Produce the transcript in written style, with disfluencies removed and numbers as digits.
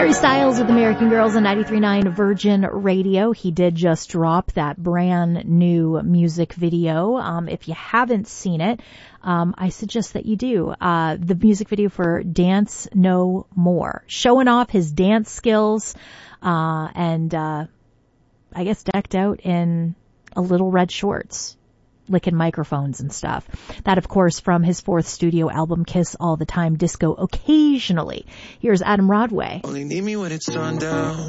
Harry Styles with American Girls on 93.9 Virgin Radio. He did just drop that brand new music video. If you haven't seen it, I suggest that you do. The music video for Dance No More, showing off his dance skills, and I guess decked out in a little red shorts, licking microphones and stuff. That, of course, from his fourth studio album, Kiss All the Time, Disco Occasionally. Here's Adam Rodway. Only need me when it's sundown.